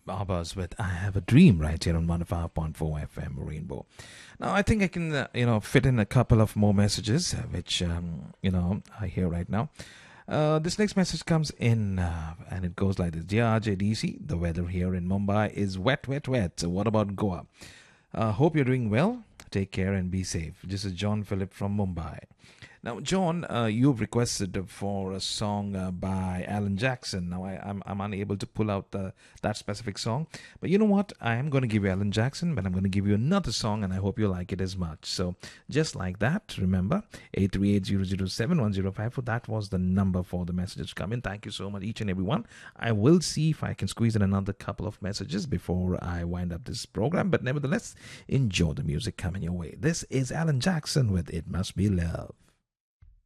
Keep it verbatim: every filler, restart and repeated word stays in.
Abbas with I Have a Dream right here on one oh five point four F M Rainbow. Now, I think I can, uh, you know, fit in a couple of more messages, uh, which, um, you know, I hear right now. Uh, this next message comes in uh, and it goes like this. Dear R J D C, the weather here in Mumbai is wet, wet, wet. So what about Goa? Uh, hope you're doing well. Take care and be safe. This is John Philip from Mumbai. Now, John, uh, you've requested for a song uh, by Alan Jackson. Now, I, I'm, I'm unable to pull out the, that specific song. But you know what? I am going to give you Alan Jackson, but I'm going to give you another song, and I hope you like it as much. So, just like that, remember, eight three eight, zero zero seven, one zero five four. That was the number for the messages to come in. Thank you so much, each and every one. I will see if I can squeeze in another couple of messages before I wind up this program. But nevertheless, enjoy the music coming your way. This is Alan Jackson with It Must Be Love.